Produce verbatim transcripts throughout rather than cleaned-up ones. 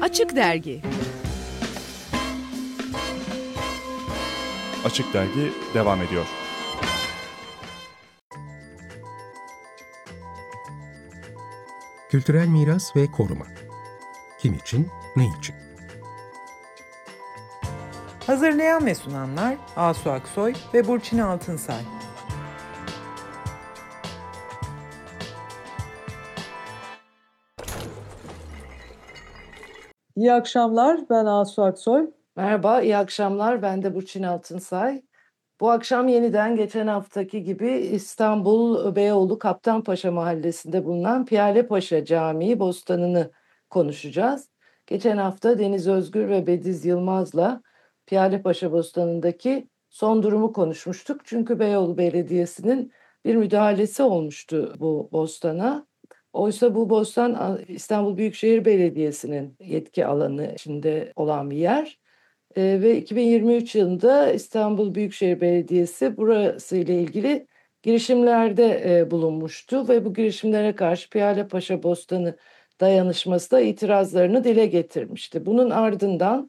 Açık Dergi. Açık Dergi devam ediyor. Kültürel miras ve koruma. Kim için, ne için? Hazırlayan ve sunanlar Asu Aksoy ve Burçin Altınsay. İyi akşamlar, ben Asu Aksoy. Merhaba, iyi akşamlar. Ben de Burçin Altınsay. Bu akşam yeniden geçen haftaki gibi İstanbul Beyoğlu Kaptanpaşa Mahallesi'nde bulunan Piyalepaşa Camii Bostanı'nı konuşacağız. Geçen hafta Deniz Özgür ve Bediz Yılmaz'la Piyalepaşa Bostanı'ndaki son durumu konuşmuştuk. Çünkü Beyoğlu Belediyesi'nin bir müdahalesi olmuştu bu bostana. Oysa bu bostan İstanbul Büyükşehir Belediyesi'nin yetki alanı içinde olan bir yer. Ee, ve iki bin yirmi üç yılında İstanbul Büyükşehir Belediyesi burası ile ilgili girişimlerde e, bulunmuştu ve bu girişimlere karşı Piyalepaşa Bostanı dayanışması da itirazlarını dile getirmişti. Bunun ardından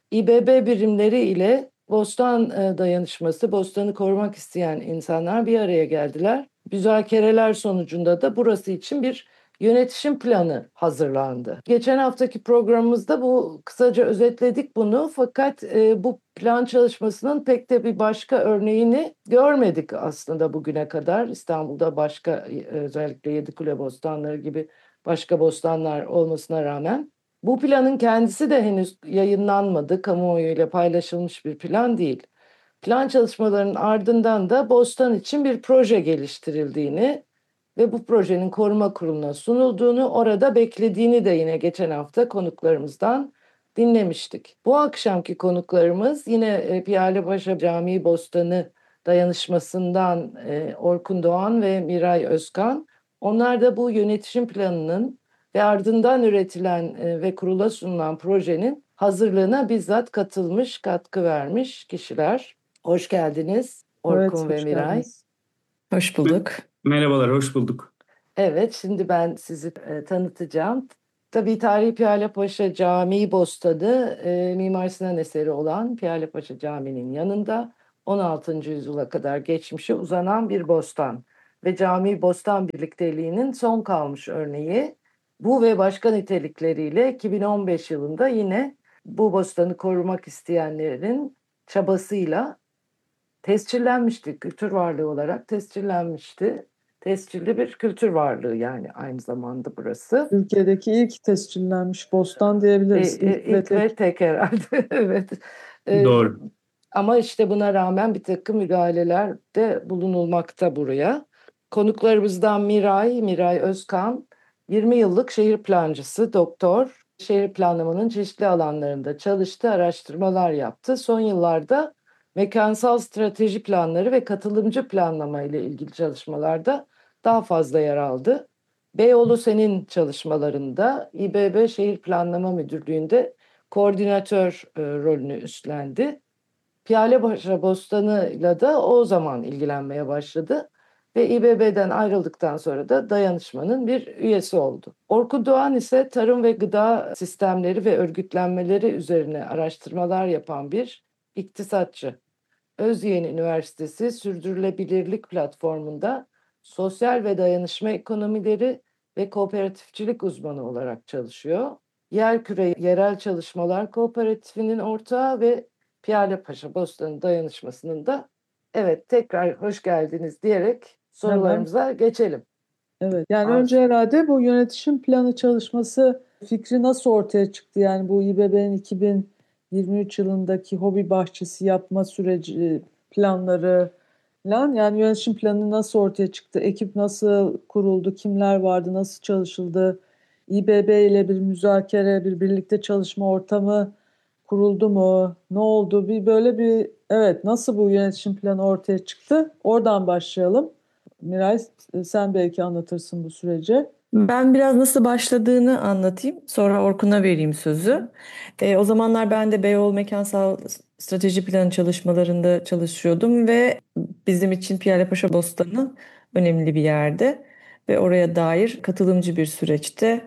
İBB birimleri ile Bostan e, dayanışması, Bostanı korumak isteyen insanlar bir araya geldiler. Müzakereler sonucunda da burası için bir yönetişim planı hazırlandı. Geçen haftaki programımızda bu kısaca özetledik bunu. Fakat e, bu plan çalışmasının pek de bir başka örneğini görmedik aslında bugüne kadar. İstanbul'da başka e, özellikle Yedikule Bostanları gibi başka bostanlar olmasına rağmen. Bu planın kendisi de henüz yayınlanmadı. Kamuoyuyla paylaşılmış bir plan değil. Plan çalışmalarının ardından da bostan için bir proje geliştirildiğini ve bu projenin koruma kuruluna sunulduğunu, orada beklediğini de yine geçen hafta konuklarımızdan dinlemiştik. Bu akşamki konuklarımız yine Piyalepaşa Camii Bostanı dayanışmasından Orkun Doğan ve Miray Özkan. Onlar da bu yönetişim planının ve ardından üretilen ve kurula sunulan projenin hazırlığına bizzat katılmış, katkı vermiş kişiler. Hoş geldiniz Orkun Evet, ve Miray. Geldiniz. Hoş bulduk. Merhabalar, hoş bulduk. Evet, şimdi ben sizi e, tanıtacağım. Tabii Tarihi Piyalepaşa Camii Bostanı e, Mimar Sinan eseri olan Piyalepaşa Camii'nin yanında on altıncı yüzyıla kadar geçmişe uzanan bir bostan ve cami bostan birlikteliğinin son kalmış örneği. Bu ve başka nitelikleriyle iki bin on beş yılında yine bu bostanı korumak isteyenlerin çabasıyla tescillenmişti. Kültür varlığı olarak tescillenmişti. Tescilli bir kültür varlığı yani aynı zamanda burası. Türkiye'deki ilk tescillenmiş bostan diyebiliriz. E, İlk, e, ilk ve tek, tek herhalde. Evet. E, Doğru. Ama işte buna rağmen bir takım müdahalelerde bulunulmakta buraya. Konuklarımızdan Miray, Miray Özkan, yirmi yıllık şehir plancısı, doktor. Şehir planlamanın çeşitli alanlarında çalıştı, araştırmalar yaptı. Son yıllarda mekansal strateji planları ve katılımcı planlama ile ilgili çalışmalarda daha fazla yer aldı. Beyoğlu Sen'in çalışmalarında İBB Şehir Planlama Müdürlüğü'nde koordinatör e, rolünü üstlendi. Piyalepaşa Bostanı'yla da o zaman ilgilenmeye başladı ve İBB'den ayrıldıktan sonra da dayanışmanın bir üyesi oldu. Orkun Doğan ise tarım ve gıda sistemleri ve örgütlenmeleri üzerine araştırmalar yapan bir iktisatçı. Özyeğin Üniversitesi Sürdürülebilirlik Platformu'nda sosyal ve dayanışma ekonomileri ve kooperatifçilik uzmanı olarak çalışıyor. Yerküre Yerel Çalışmalar Kooperatifi'nin ortağı ve Piyalepaşa Bostanı Dayanışması'nın da evet tekrar hoş geldiniz diyerek sorularımıza evet. geçelim. Evet, yani Az. önce herhalde bu yönetişim planı çalışması fikri nasıl ortaya çıktı? Yani bu İBB'nin iki bin yirmi üç yılındaki hobi bahçesi yapma süreci planları falan, yani yönetişim planı nasıl ortaya çıktı? Ekip nasıl kuruldu? Kimler vardı? Nasıl çalışıldı? İBB ile bir müzakere, bir birlikte çalışma ortamı kuruldu mu? Ne oldu? Bir böyle bir evet nasıl bu yönetişim planı ortaya çıktı? Oradan başlayalım. Miray, sen belki anlatırsın bu süreci. Ben biraz nasıl başladığını anlatayım. Sonra Orkun'a vereyim sözü. E, o zamanlar ben de Beyoğlu Mekansal Strateji Planı çalışmalarında çalışıyordum ve bizim için Piyalepaşa Bostanı önemli bir yerde ve oraya dair katılımcı bir süreçte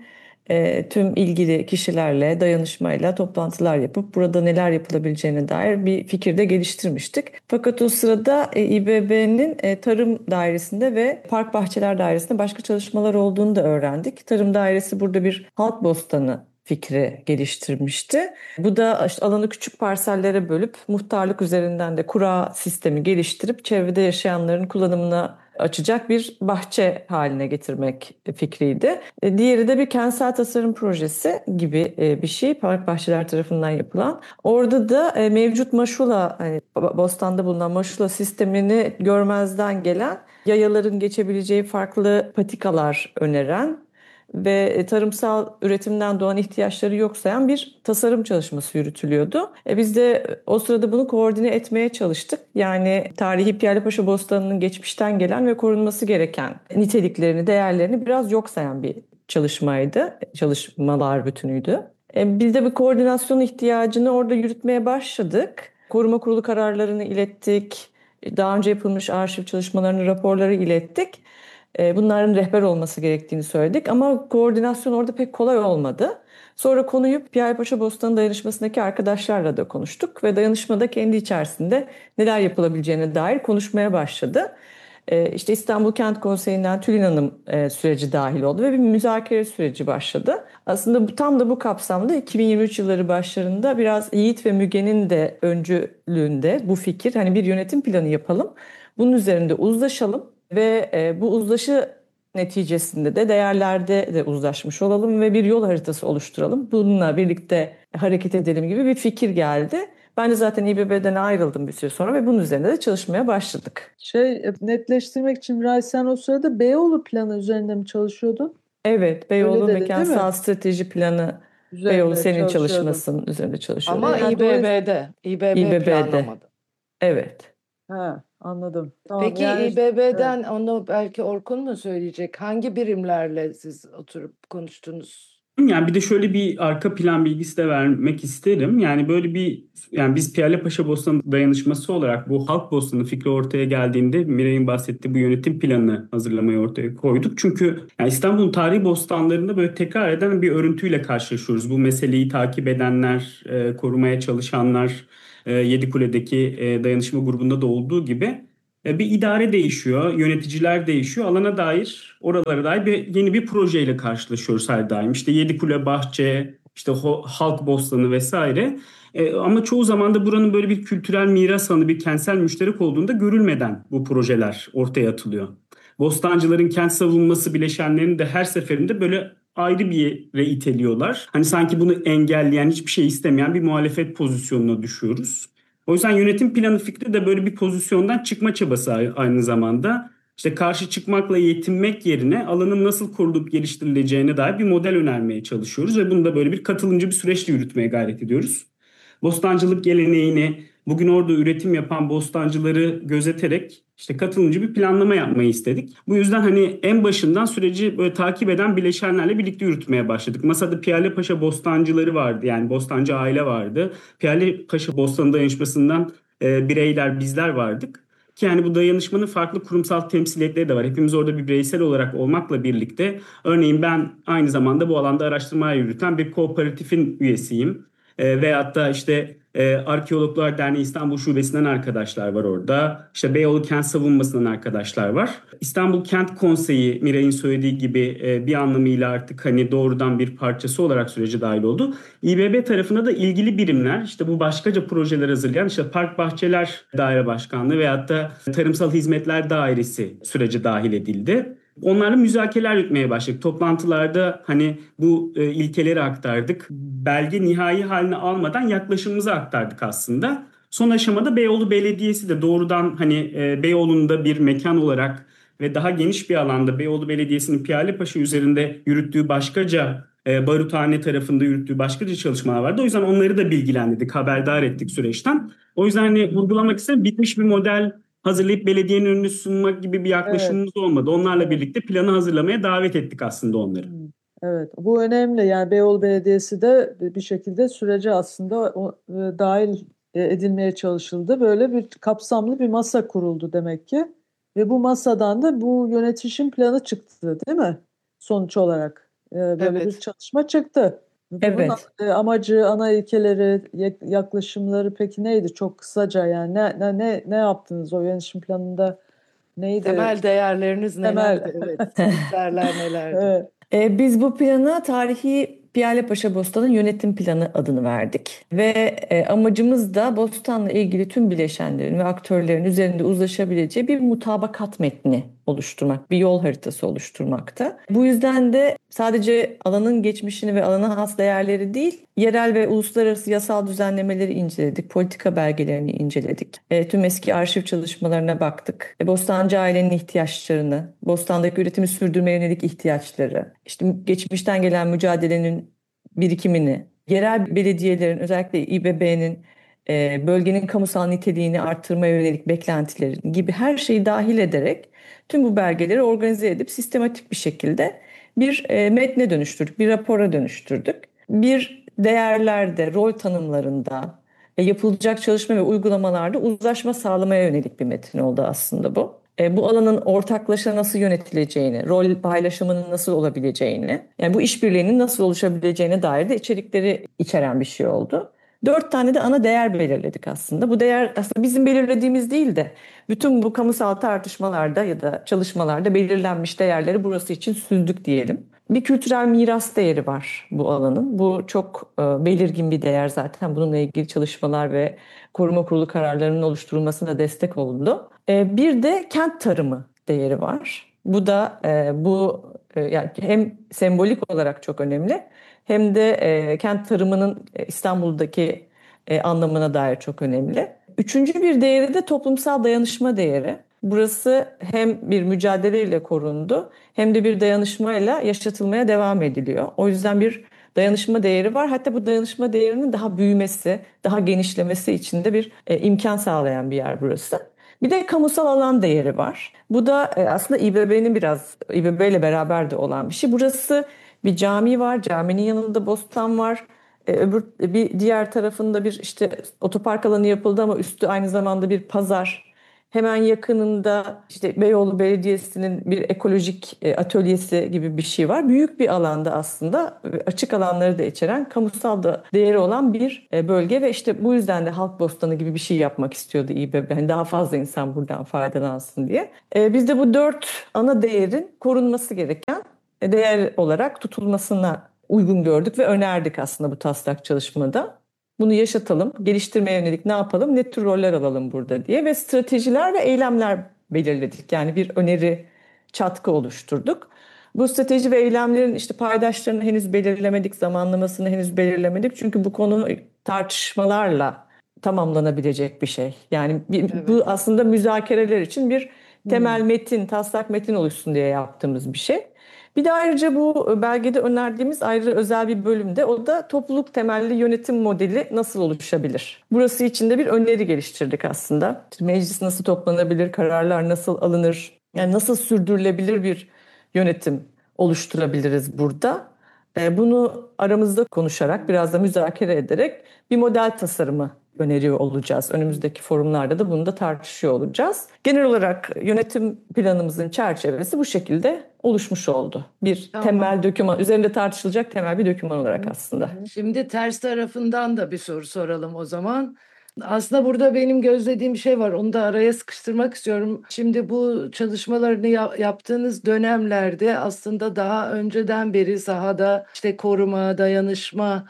e, tüm ilgili kişilerle dayanışmayla toplantılar yapıp burada neler yapılabileceğine dair bir fikir de geliştirmiştik. Fakat o sırada e, İBB'nin e, Tarım Dairesi'nde ve Park Bahçeler Dairesi'nde başka çalışmalar olduğunu da öğrendik. Tarım Dairesi burada bir halk bostanı fikri geliştirmişti. Bu da işte alanı küçük parsellere bölüp muhtarlık üzerinden de kura sistemi geliştirip çevrede yaşayanların kullanımına açacak bir bahçe haline getirmek fikriydi. E, Diğeri de bir kentsel tasarım projesi gibi e, bir şey, Park Bahçeler tarafından yapılan. Orada da e, mevcut maşula, hani Bostan'da bulunan maşula sistemini görmezden gelen, yayaların geçebileceği farklı patikalar öneren ve tarımsal üretimden doğan ihtiyaçları yok sayan bir tasarım çalışması yürütülüyordu. E biz de o sırada bunu koordine etmeye çalıştık. Yani tarihi Piyalepaşa Bostanı'nın geçmişten gelen ve korunması gereken niteliklerini, değerlerini biraz yok sayan bir çalışmaydı. Çalışmalar bütünüydü. E biz de bir koordinasyon ihtiyacını orada yürütmeye başladık. Koruma kurulu kararlarını ilettik. Daha önce yapılmış arşiv çalışmalarını, raporları ilettik. Bunların rehber olması gerektiğini söyledik ama koordinasyon orada pek kolay olmadı. Sonra konuyu Piyalepaşa Bostanı dayanışmasındaki arkadaşlarla da konuştuk ve dayanışmada kendi içerisinde neler yapılabileceğine dair konuşmaya başladı. İşte İstanbul Kent Konseyi'nden Tülin Hanım süreci dahil oldu ve bir müzakere süreci başladı. Aslında bu, tam da bu kapsamda iki bin yirmi üç yılları başlarında biraz Yiğit ve Müge'nin de öncülüğünde bu fikir, hani bir yönetim planı yapalım, bunun üzerinde uzlaşalım. Ve e, bu uzlaşı neticesinde de değerlerde de uzlaşmış olalım ve bir yol haritası oluşturalım. Bununla birlikte hareket edelim gibi bir fikir geldi. Ben de zaten İBB'den ayrıldım bir süre sonra ve bunun üzerinde de çalışmaya başladık. Şey netleştirmek için Miray, sen o sırada Beyoğlu planı üzerinde mi çalışıyordun? Evet, Beyoğlu Öyle dedi, Mekansal Strateji Planı, Üzerinde Beyoğlu senin çalışıyordun. çalışmasının üzerinde çalışıyordum. Ama Yani İBB'de, İBB İBB'de. planlamadı. Evet. Ha, anladım. Tamam, Peki yani İBB'den onu belki Orkun mu söyleyecek? Hangi birimlerle siz oturup konuştunuz? Yani bir de şöyle bir arka plan bilgisi de vermek isterim. Yani böyle bir, yani biz Piyalepaşa Bostanı dayanışması olarak bu halk bostanı fikri ortaya geldiğinde Miray'ın bahsettiği bu yönetim planını hazırlamayı ortaya koyduk. Çünkü yani İstanbul'un tarihi bostanlarında böyle tekrar eden bir örüntüyle karşılaşıyoruz. Bu meseleyi takip edenler, e, korumaya çalışanlar, e, Yedikule'deki e, dayanışma grubunda da olduğu gibi e, bir idare değişiyor, yöneticiler değişiyor. Alana dair, oralara dair bir, yeni bir projeyle karşılaşıyoruz her daim. İşte Yedikule Bahçe, işte Ho- Halk Bostanı vesaire. E, ama çoğu zaman da buranın böyle bir kültürel miras alanı, bir kentsel müşterek olduğunda görülmeden bu projeler ortaya atılıyor. Bostancıların kent savunması bileşenlerini de her seferinde böyle ayrı bir yere iteliyorlar. Hani sanki bunu engelleyen, hiçbir şey istemeyen bir muhalefet pozisyonuna düşüyoruz. O yüzden yönetim planı fikri de böyle bir pozisyondan çıkma çabası aynı zamanda. İşte karşı çıkmakla yetinmek yerine alanın nasıl korulup geliştirileceğine dair bir model önermeye çalışıyoruz ve bunu da böyle bir katılımcı bir süreçle yürütmeye gayret ediyoruz. Bostancılık geleneğini, bugün orada üretim yapan bostancıları gözeterek işte katılımcı bir planlama yapmayı istedik. Bu yüzden hani en başından süreci böyle takip eden bileşenlerle birlikte yürütmeye başladık. Masada Piyalepaşa bostancıları vardı, yani bostancı aile vardı. Piyalepaşa Bostanı Dayanışması'ndan e, bireyler, bizler vardık. Ki yani bu dayanışmanın farklı kurumsal temsiliyetleri de var. Hepimiz orada bir bireysel olarak olmakla birlikte, örneğin ben aynı zamanda bu alanda araştırma yürüten bir kooperatifin üyesiyim. E, veyahut da işte e, Arkeologlar Derneği İstanbul Şubesi'nden arkadaşlar var orada. İşte Beyoğlu Kent Savunması'ndan arkadaşlar var. İstanbul Kent Konseyi, Miray'ın söylediği gibi e, bir anlamıyla artık hani doğrudan bir parçası olarak sürece dahil oldu. İBB tarafına da ilgili birimler, işte bu başkaca projeler hazırlayan işte Park Bahçeler Daire Başkanlığı veyahut da Tarımsal Hizmetler Dairesi sürece dahil edildi. Onlarla müzakereler yürütmeye başladık. Toplantılarda hani bu e, ilkeleri aktardık. Belge nihai halini almadan yaklaşımımızı aktardık aslında. Son aşamada Beyoğlu Belediyesi de doğrudan hani e, Beyoğlu'nda bir mekan olarak ve daha geniş bir alanda Beyoğlu Belediyesi'nin Piyalepaşa üzerinde yürüttüğü başkaca e, Baruthane tarafında yürüttüğü başkaca çalışmalar vardı. O yüzden onları da bilgilendirdik, haberdar ettik süreçten. O yüzden hani vurgulamak istedim, bitmiş bir model hazırlayıp belediyenin önüne sunmak gibi bir yaklaşımımız evet. olmadı. Onlarla evet. birlikte planı hazırlamaya davet ettik aslında onları. Evet, bu önemli. Yani Beyoğlu Belediyesi de bir şekilde sürece aslında dahil edilmeye çalışıldı. Böyle bir kapsamlı bir masa kuruldu demek ki. Ve bu masadan da bu yönetişim planı çıktı, değil mi? Sonuç olarak. e, böyle bir Evet. çalışma çıktı. Bunun Evet. e, amacı, ana ilkeleri, yak- yaklaşımları peki neydi? Çok kısaca yani ne ne ne ne yaptınız o yönetişim planında? Neydi Temel değerleriniz temel? nelerdi? Evet. Kriterler nelerdi? Evet. Ee, biz bu plana tarihi Piyalepaşa Bostanı Yönetim Planı adını verdik. Ve e, amacımız da Bostan'la ilgili tüm bileşenlerin ve aktörlerin üzerinde uzlaşabileceği bir mutabakat metni oluşturmak, bir yol haritası oluşturmakta. Bu yüzden de sadece alanın geçmişini ve alana has değerleri değil, yerel ve uluslararası yasal düzenlemeleri inceledik, politika belgelerini inceledik. E, tüm eski arşiv çalışmalarına baktık. E, Bostancı ailenin ihtiyaçlarını, Bostan'daki üretimi sürdürmeye yönelik ihtiyaçları, işte geçmişten gelen mücadelenin birikimini, yerel belediyelerin özellikle İBB'nin e, bölgenin kamusal niteliğini arttırmaya yönelik beklentileri gibi her şeyi dahil ederek tüm bu belgeleri organize edip sistematik bir şekilde bir e, metne dönüştürdük, bir rapora dönüştürdük. Bir değerlerde, rol tanımlarında, e, yapılacak çalışma ve uygulamalarda uzlaşma sağlamaya yönelik bir metin oldu aslında bu. E, bu alanın ortaklaşa nasıl yönetileceğini, rol paylaşımının nasıl olabileceğini, yani bu işbirliğinin nasıl oluşabileceğine dair de içerikleri içeren bir şey oldu. Dört tane de ana değer belirledik aslında. Bu değer aslında bizim belirlediğimiz değil de bütün bu kamusal tartışmalarda ya da çalışmalarda belirlenmiş değerleri burası için süzdük diyelim. Bir kültürel miras değeri var bu alanın. Bu çok e, belirgin bir değer zaten. Bununla ilgili çalışmalar ve koruma kurulu kararlarının oluşturulmasına destek oldu. E, bir de kent tarımı değeri var. Bu da e, bu e, yani hem sembolik olarak çok önemli hem de e, kent tarımının e, İstanbul'daki e, anlamına dair çok önemli. Üçüncü bir değeri de toplumsal dayanışma değeri. Burası hem bir mücadeleyle korundu hem de bir dayanışmayla yaşatılmaya devam ediliyor. O yüzden bir dayanışma değeri var. Hatta bu dayanışma değerinin daha büyümesi, daha genişlemesi için de bir e, imkan sağlayan bir yer burası. Bir de kamusal alan değeri var. Bu da e, aslında İBB'nin biraz İBB ile beraber de olan bir şey. Burası bir cami var, caminin yanında bostan var. E, öbür bir diğer tarafında bir işte otopark alanı yapıldı ama üstü aynı zamanda bir pazar. Hemen yakınında işte Beyoğlu Belediyesi'nin bir ekolojik e, atölyesi gibi bir şey var. Büyük bir alanda aslında e, açık alanları da içeren kamusal da değeri olan bir e, bölge ve işte bu yüzden de halk bostanı gibi bir şey yapmak istiyordu İBB. Yani daha fazla insan buradan faydalansın diye. E, biz de bu dört ana değerin korunması gereken e, değer olarak tutulmasına uygun gördük ve önerdik aslında bu taslak çalışmada. Bunu yaşatalım, geliştirmeye yönelik ne yapalım, ne tür roller alalım burada diye ve stratejiler ve eylemler belirledik. Yani bir öneri çatkı oluşturduk. Bu strateji ve eylemlerin işte paydaşlarını henüz belirlemedik, zamanlamasını henüz belirlemedik. Çünkü bu konu tartışmalarla tamamlanabilecek bir şey. Yani bir, Evet. bu aslında müzakereler için bir temel metin, taslak metin oluşsun diye yaptığımız bir şey. Bir de ayrıca bu belgede önerdiğimiz ayrı özel bir bölümde o da topluluk temelli yönetim modeli nasıl oluşabilir? Burası için de bir öneri geliştirdik aslında. Meclis nasıl toplanabilir, kararlar nasıl alınır, yani nasıl sürdürülebilir bir yönetim oluşturabiliriz burada? Bunu aramızda konuşarak, biraz da müzakere ederek bir model tasarımı öneriyor olacağız. Önümüzdeki forumlarda da bunu da tartışıyor olacağız. Genel olarak yönetim planımızın çerçevesi bu şekilde oluşmuş oldu. Bir Tamam. temel doküman, üzerinde tartışılacak temel bir doküman olarak aslında. Şimdi ters tarafından da bir soru soralım o zaman. Aslında burada benim gözlediğim bir şey var. Onu da araya sıkıştırmak istiyorum. Şimdi bu çalışmalarını ya- yaptığınız dönemlerde aslında daha önceden beri sahada işte koruma, dayanışma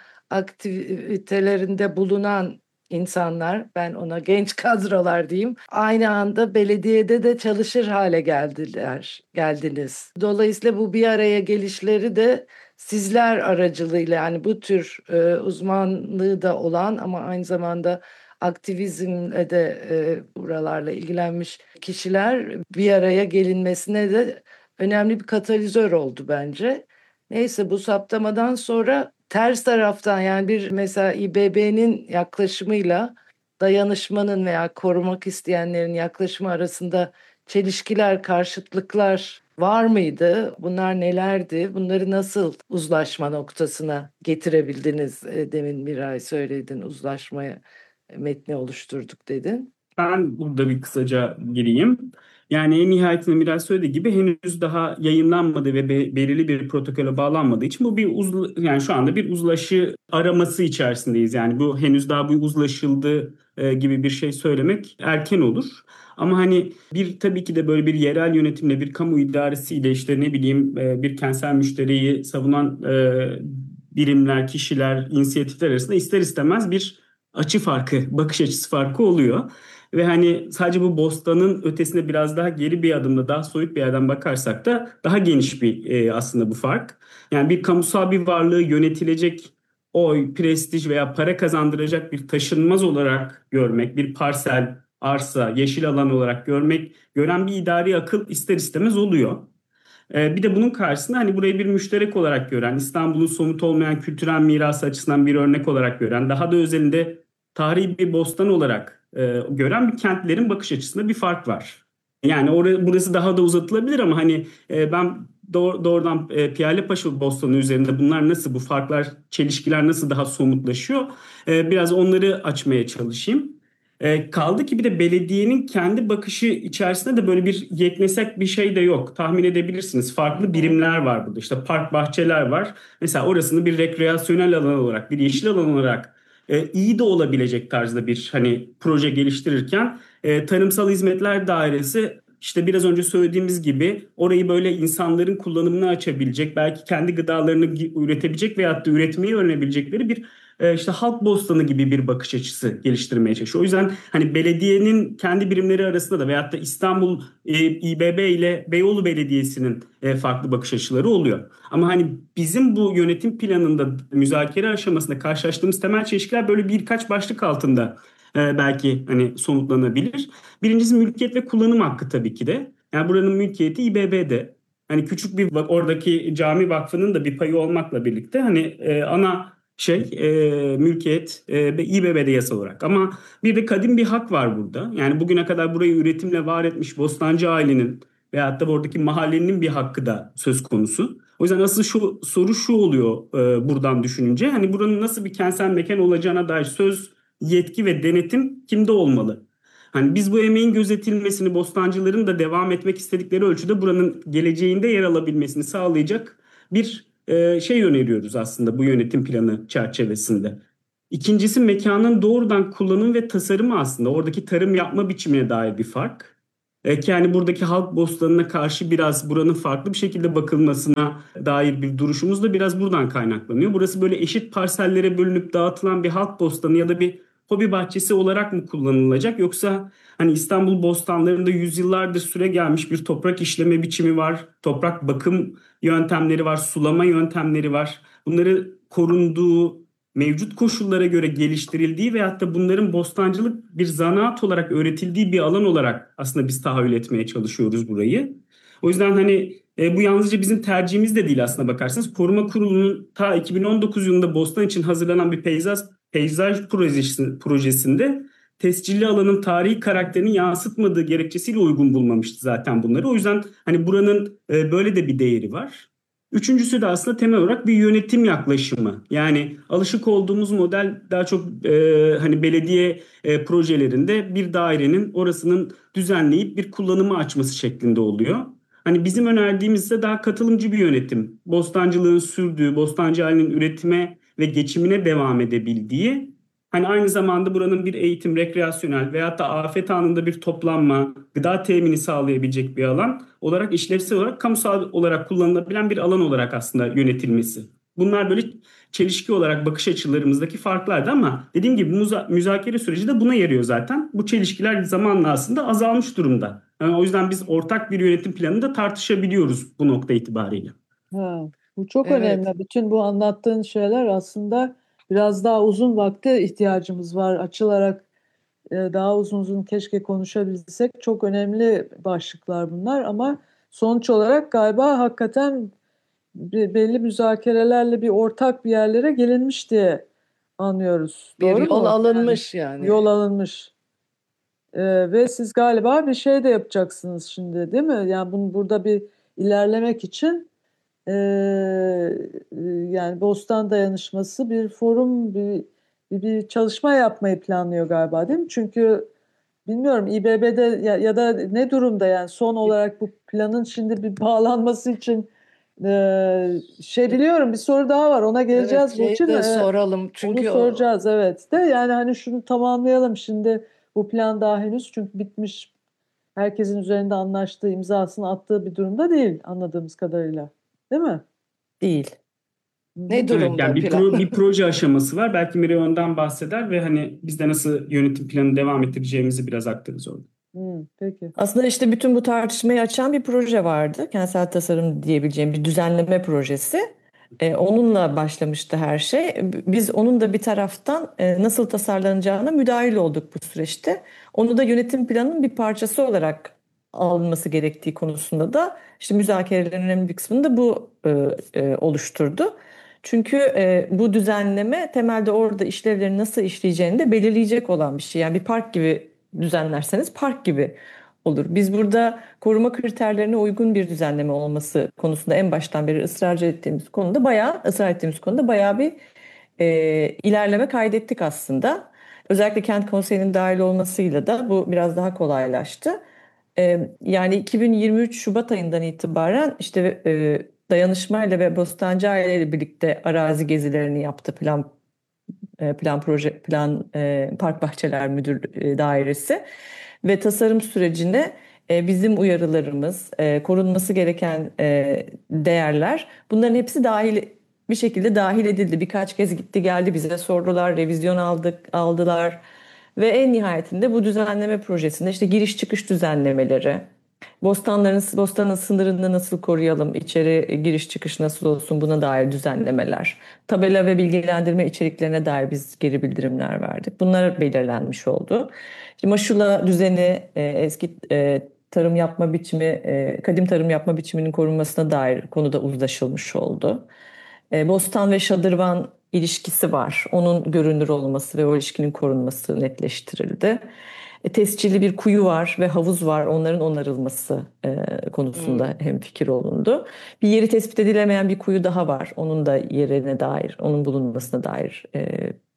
aktivitelerinde bulunan insanlar, ben ona genç kadrolar diyeyim, aynı anda belediyede de çalışır hale geldiler, geldiniz. Dolayısıyla bu bir araya gelişleri de sizler aracılığıyla, yani bu tür e, uzmanlığı da olan ama aynı zamanda aktivizmle de e, buralarla ilgilenmiş kişiler bir araya gelinmesine de önemli bir katalizör oldu bence. Neyse, bu saptamadan sonra ters taraftan, yani bir mesela İBB'nin yaklaşımıyla dayanışmanın veya korumak isteyenlerin yaklaşımı arasında çelişkiler, karşıtlıklar var mıydı? Bunlar nelerdi? Bunları nasıl uzlaşma noktasına getirebildiniz? E, Demin Miray söyledin, uzlaşmaya metni oluşturduk dedin. Ben burada bir kısaca gireyim. Yani en nihayetinde Miray söylediği gibi henüz daha yayınlanmadı ve be- belirli bir protokole bağlanmadığı için bu bir uzla, yani şu anda bir uzlaşı araması içerisindeyiz. Yani bu henüz daha bu uzlaşıldı e, gibi bir şey söylemek erken olur. Ama hani bir tabii ki de böyle bir yerel yönetimle bir kamu idaresiyle işte ne bileyim e, bir kentsel müşteriyi savunan e, birimler, kişiler, inisiyatifler arasında ister istemez bir açı farkı, bakış açısı farkı oluyor. Ve hani sadece bu bostanın ötesine biraz daha geri bir adımda daha soyut bir yerden bakarsak da daha geniş bir e, aslında bu fark. Yani bir kamusal bir varlığı yönetilecek oy, prestij veya para kazandıracak bir taşınmaz olarak görmek, bir parsel, arsa, yeşil alan olarak görmek, gören bir idari akıl ister istemez oluyor. Ee, bir de bunun karşısında hani burayı bir müşterek olarak gören, İstanbul'un somut olmayan kültürel mirası açısından bir örnek olarak gören, daha da özelinde tarihi bir bostan olarak e, gören bir kentlerin bakış açısında bir fark var. Yani orası, burası daha da uzatılabilir ama hani e, ben doğ- doğrudan e, Piyalepaşa Bostanı üzerinde bunlar nasıl, bu farklar, çelişkiler nasıl daha somutlaşıyor? E, biraz onları açmaya çalışayım. E, kaldı ki bir de belediyenin kendi bakışı içerisinde de böyle bir yeknesek bir şey de yok. Tahmin edebilirsiniz. Hı Farklı hı. birimler var burada. İşte park bahçeler var. Mesela orasını bir rekreasyonel alan olarak, bir yeşil alan olarak e, iyi de olabilecek tarzda bir hani proje geliştirirken e, tarımsal hizmetler dairesi işte biraz önce söylediğimiz gibi orayı böyle insanların kullanımına açabilecek, belki kendi gıdalarını gi- üretebilecek veyahut da üretmeyi öğrenebilecekleri bir e, işte halk bostanı gibi bir bakış açısı geliştirmeye çalışıyor. O yüzden hani belediyenin kendi birimleri arasında da veyahut da İstanbul e, İBB ile Beyoğlu Belediyesi'nin e, farklı bakış açıları oluyor. Ama hani bizim bu yönetim planında müzakere aşamasında karşılaştığımız temel çelişkiler böyle birkaç başlık altında e, belki hani somutlanabilir. Birincisi mülkiyet ve kullanım hakkı tabii ki de. Yani buranın mülkiyeti İBB'de. Hani küçük bir oradaki cami vakfının da bir payı olmakla birlikte hani e, ana şey e, mülkiyet e, İBB'de yasal olarak. Ama bir de kadim bir hak var burada. Yani bugüne kadar burayı üretimle var etmiş Bostancı ailenin veyahut da oradaki mahallenin bir hakkı da söz konusu. O yüzden asıl şu soru şu oluyor e, buradan düşününce. Hani buranın nasıl bir kentsel mekan olacağına dair söz, yetki ve denetim kimde olmalı? Hani biz bu emeğin gözetilmesini, bostancıların da devam etmek istedikleri ölçüde buranın geleceğinde yer alabilmesini sağlayacak bir e, şey öneriyoruz aslında bu yönetim planı çerçevesinde. İkincisi mekanın doğrudan kullanım ve tasarımı aslında. Oradaki tarım yapma biçimine dair bir fark. E, ki yani buradaki halk bostanına karşı biraz buranın farklı bir şekilde bakılmasına dair bir duruşumuz da biraz buradan kaynaklanıyor. Burası böyle eşit parsellere bölünüp dağıtılan bir halk bostanı ya da bir hobi bahçesi olarak mı kullanılacak, yoksa hani İstanbul bostanlarında yüzyıllardır süre gelmiş bir toprak işleme biçimi var, toprak bakım yöntemleri var, sulama yöntemleri var. Bunları korunduğu, mevcut koşullara göre geliştirildiği veyahut da bunların bostancılık bir zanaat olarak öğretildiği bir alan olarak aslında biz tahayyül etmeye çalışıyoruz burayı. O yüzden hani e, bu yalnızca bizim tercihimiz de değil aslında bakarsanız. Koruma Kurulu'nun ta iki bin on dokuz yılında Bostan için hazırlanan bir peyzaj, peyzaj projesi, projesinde tescilli alanın tarihi karakterini yansıtmadığı gerekçesiyle uygun bulmamıştı zaten bunları. O yüzden hani buranın e, böyle de bir değeri var. Üçüncüsü de aslında temel olarak bir yönetim yaklaşımı. Yani alışık olduğumuz model daha çok e, hani belediye e, projelerinde bir dairenin orasının düzenleyip bir kullanıma açması şeklinde oluyor. Hani bizim önerdiğimiz ise daha katılımcı bir yönetim. Bostancılığın sürdüğü, bostancı halinin üretime ve geçimine devam edebildiği, hani aynı zamanda buranın bir eğitim, rekreasyonel veyahut da afet anında bir toplanma, gıda temini sağlayabilecek bir alan olarak işlevsel olarak kamusal olarak kullanılabilen bir alan olarak aslında yönetilmesi. Bunlar böyle çelişki olarak bakış açılarımızdaki farklardı ama dediğim gibi müza- müzakere süreci de buna yarıyor zaten. Bu çelişkiler zamanla aslında azalmış durumda. Yani o yüzden biz ortak bir yönetim planını da tartışabiliyoruz bu nokta itibariyle. Ha, bu çok Evet. önemli. Bütün bu anlattığın şeyler aslında biraz daha uzun vakte ihtiyacımız var. Açılarak e, daha uzun uzun keşke konuşabilsek. Çok önemli başlıklar bunlar ama sonuç olarak galiba hakikaten be- belli müzakerelerle bir ortak bir yerlere gelinmiş diye anlıyoruz. Bir Doğru yol mu? Yani alınmış yani. yol alınmış. E, ve siz galiba bir şey de yapacaksınız şimdi, değil mi? Yani bunu burada bir ilerlemek için ee, e, yani Bostan Dayanışması bir forum, bir, bir, bir çalışma yapmayı planlıyor galiba, değil mi? Çünkü bilmiyorum İBB'de ya, ya da ne durumda yani son olarak bu planın şimdi bir bağlanması için e, şey biliyorum bir soru daha var ona Evet, geleceğiz şeyi Burçin. de E, soralım onu çünkü o, soracağız evet de yani hani şunu tamamlayalım şimdi bu plan daha henüz çünkü bitmiş herkesin üzerinde anlaştığı imzasını attığı bir durumda değil anladığımız kadarıyla değil mi? Değil. Hı hı. ne Evet, yani durumda bir plan? pro, bir proje aşaması var. Belki Miray ondan bahseder ve hani biz de nasıl yönetim planı devam ettireceğimizi biraz aktarırız orada. Hı, peki. Aslında işte bütün bu tartışmayı açan bir proje vardı. Kentsel tasarım diyebileceğim bir düzenleme projesi. Ee, onunla başlamıştı her şey. Biz onun da bir taraftan e, nasıl tasarlanacağına müdahil olduk bu süreçte. Onu da yönetim planının bir parçası olarak alınması gerektiği konusunda da işte müzakerelerin önemli bir kısmını da bu e, e, oluşturdu. Çünkü e, bu düzenleme temelde orada işlevlerin nasıl işleyeceğini de belirleyecek olan bir şey. Yani bir park gibi düzenlerseniz park gibi olur. Biz burada koruma kriterlerine uygun bir düzenleme olması konusunda en baştan beri ısrarcı ettiğimiz konuda bayağı ısrar ettiğimiz konuda bayağı bir e, ilerleme kaydettik aslında. Özellikle kent konseyinin dahil olmasıyla da bu biraz daha kolaylaştı. E, yani iki bin yirmi üç Şubat ayından itibaren işte e, Dayanışmayla ve Bostancı Aile ile birlikte arazi gezilerini yaptı plan e, plan proje plan e, Park Bahçeler Müdür e, Dairesi ve tasarım sürecine e, bizim uyarılarımız, e, korunması gereken e, değerler bunların hepsi dahil bir şekilde dahil edildi. Birkaç kez gitti geldi bize sordular, revizyon aldık aldılar ve en nihayetinde bu düzenleme projesinde işte giriş çıkış düzenlemeleri, bostanların bostanın sınırını nasıl koruyalım, içeri giriş çıkış nasıl olsun buna dair düzenlemeler, tabela ve bilgilendirme içeriklerine dair biz geri bildirimler verdik. Bunlar belirlenmiş oldu. Şimdi maşula düzeni, e, eski e, tarım yapma biçimi, e, kadim tarım yapma biçiminin korunmasına dair konuda uzlaşılmış oldu. E, Bostan ve şadırvan ilişkisi var. Onun görünür olması ve o ilişkinin korunması netleştirildi. E, tescilli bir kuyu var ve havuz var. Onların onarılması e, konusunda Hmm. hemfikir olundu. Bir yeri tespit edilemeyen bir kuyu daha var. Onun da yerine dair, onun bulunmasına dair e,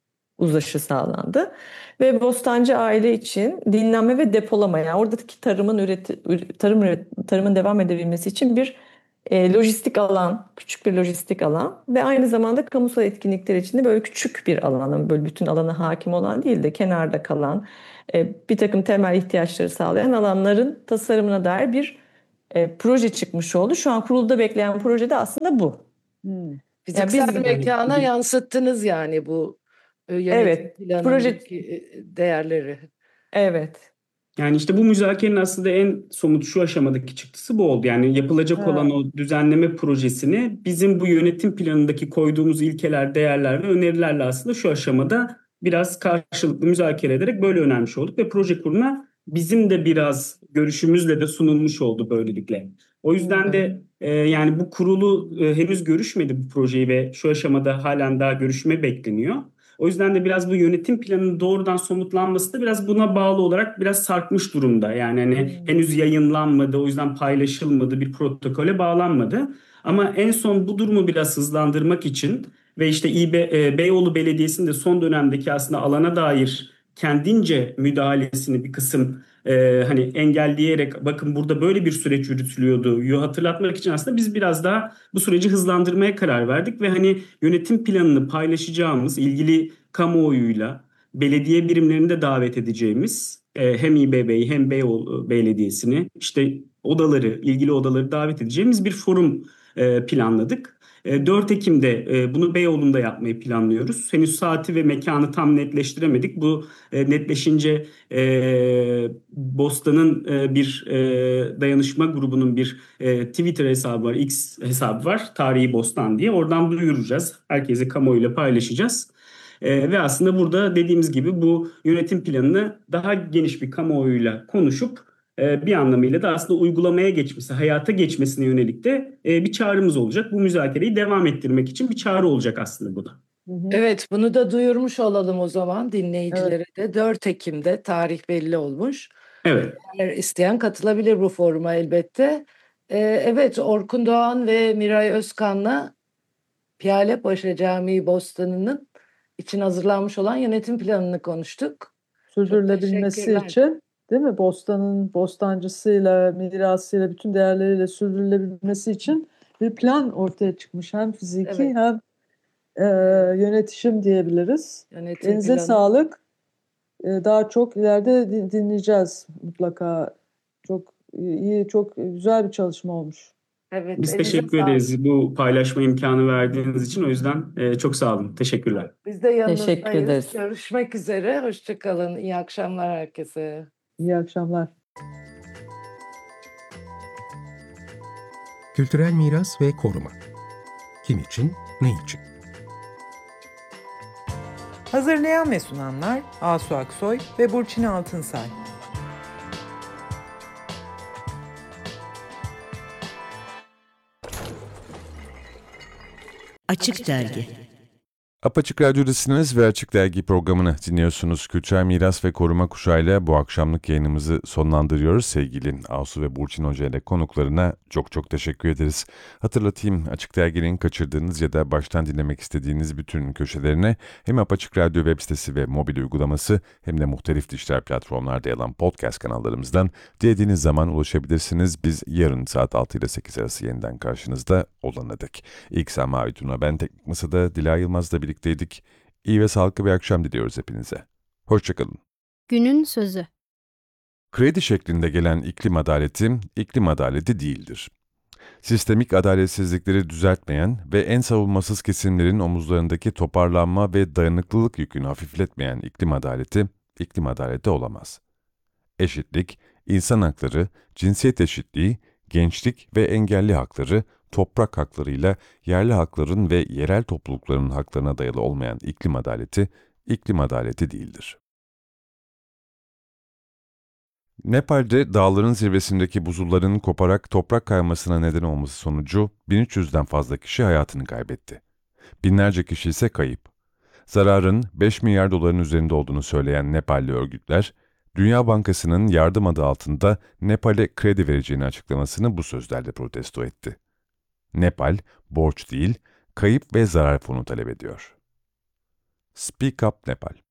uzlaşı sağlandı. Ve Bostancı aile için dinlenme ve depolama, yani oradaki tarımın üreti, tarım tarımın devam edebilmesi için bir e, lojistik alan, küçük bir lojistik alan ve aynı zamanda kamusal etkinlikler için de böyle küçük bir alan, böyle bütün alana hakim olan değil de kenarda kalan, e, bir takım temel ihtiyaçları sağlayan alanların tasarımına dair bir e, proje çıkmış oldu. Şu an kurulda bekleyen proje de aslında bu. Hı. Yani Fiziksel biz mekana Yani yansıttınız yani bu e, yönetim evet proje planındaki e, değerleri. evet. Yani işte bu müzakerenin aslında en somut şu aşamadaki çıktısı bu oldu. Yani yapılacak olan Ha. o düzenleme projesini bizim bu yönetim planındaki koyduğumuz ilkeler, değerler ve önerilerle aslında şu aşamada biraz karşılıklı müzakere ederek böyle önermiş olduk ve proje kuruluna bizim de biraz görüşümüzle de sunulmuş oldu böylelikle. O yüzden Hı. de e, yani bu kurulu e, henüz görüşmedi bu projeyi ve şu aşamada halen daha görüşme bekleniyor. O yüzden de biraz bu yönetim planının doğrudan somutlanması da biraz buna bağlı olarak biraz sarkmış durumda. Yani hani Hı. henüz yayınlanmadı, o yüzden paylaşılmadı, bir protokole bağlanmadı. Ama en son bu durumu biraz hızlandırmak için ve işte İB, e, Beyoğlu Belediyesi'nin de son dönemdeki aslında alana dair kendince müdahalesini bir kısım e, hani engelleyerek bakın burada böyle bir süreç yürütülüyordu hatırlatmak için aslında biz biraz daha bu süreci hızlandırmaya karar verdik ve hani yönetim planını paylaşacağımız ilgili kamuoyuyla belediye birimlerini de davet edeceğimiz e, hem İBB'yi hem Beyoğlu Belediyesi'ni işte odaları, ilgili odaları davet edeceğimiz bir forum e, planladık. E, dört Ekim'de e, bunu Beyoğlu'nda yapmayı planlıyoruz. Henüz saati ve mekanı tam netleştiremedik. Bu e, netleşince e, Bostan'ın e, bir e, dayanışma grubunun bir e, Twitter hesabı var, X hesabı var, Tarihi Bostan diye. Oradan duyuracağız. Herkese kamuoyuyla paylaşacağız. E, ve aslında burada dediğimiz gibi bu yönetim planını daha geniş bir kamuoyuyla konuşup e, bir anlamıyla da aslında uygulamaya geçmesi, hayata geçmesine yönelik de e, bir çağrımız olacak. Bu müzakereyi devam ettirmek için bir çağrı olacak aslında bu da. Hı hı. Evet, bunu da duyurmuş olalım o zaman dinleyicilere Evet. de. dört Ekim'de tarih belli olmuş. Evet. Eğer isteyen katılabilir bu foruma elbette. Ee, evet, Orkun Doğan ve Miray Özkan'la Piyalepaşa Camii Bostanı'nın için hazırlanmış olan yönetim planını konuştuk. Çok Sürdürülebilmesi teşekkürler. için değil mi? Bostanın bostancısıyla, mirasıyla, bütün değerleriyle sürdürülebilmesi için bir plan ortaya çıkmış. Hem fiziki Evet. hem e, yönetişim diyebiliriz. Yönetim Elinize planı. sağlık. E, daha çok ileride din- dinleyeceğiz mutlaka. Çok iyi, çok güzel bir çalışma olmuş. Evet, Biz elinize teşekkür sağlık. ederiz bu paylaşma imkanı verdiğiniz için. O yüzden e, çok sağ olun. Teşekkürler. Biz de Teşekkür yanınızdayız. ederiz. Görüşmek üzere. Hoşça kalın. İyi akşamlar herkese. İyi akşamlar. Kültürel miras ve koruma. Kim için, ne için? Hazırlayan ve sunanlar Asu Aksoy ve Burçin Altınsay. Açık Dergi. Apaçık Radyo'dasınız ve Açık Dergi programını dinliyorsunuz. Kültürel Miras ve Koruma kuşağıyla bu akşamlık yayınımızı sonlandırıyoruz. Sevgili Asu ve Burçin Hoca ile konuklarına çok çok teşekkür ederiz. Hatırlatayım, Açık Dergi'nin kaçırdığınız ya da baştan dinlemek istediğiniz bütün köşelerine hem Apaçık Radyo web sitesi ve mobil uygulaması hem de muhtelif dijital platformlarda yer alan podcast kanallarımızdan dilediğiniz zaman ulaşabilirsiniz. Biz yarın saat altı ile sekiz arası yeniden karşınızda olana dek. İlk sen Mavi Tuna, ben Teknik Masa'da Dilay Yılmaz'la birlikteydik. İyi ve sağlıklı bir akşam diliyoruz hepinize. Hoşçakalın. Günün sözü. Kredi şeklinde gelen iklim adaleti, iklim adaleti değildir. Sistemik adaletsizlikleri düzeltmeyen ve en savunmasız kesimlerin omuzlarındaki toparlanma ve dayanıklılık yükünü hafifletmeyen iklim adaleti, iklim adaleti olamaz. Eşitlik, insan hakları, cinsiyet eşitliği, gençlik ve engelli hakları, toprak haklarıyla yerli hakların ve yerel toplulukların haklarına dayalı olmayan iklim adaleti, iklim adaleti değildir. Nepal'de dağların zirvesindeki buzulların koparak toprak kaymasına neden olması sonucu bin üç yüzden fazla kişi hayatını kaybetti. Binlerce kişi ise kayıp. Zararın beş milyar doların üzerinde olduğunu söyleyen Nepalli örgütler, Dünya Bankası'nın yardım adı altında Nepal'e kredi vereceğini açıklamasını bu sözlerle protesto etti. Nepal, borç değil, kayıp ve zarar fonu talep ediyor. Speak Up Nepal.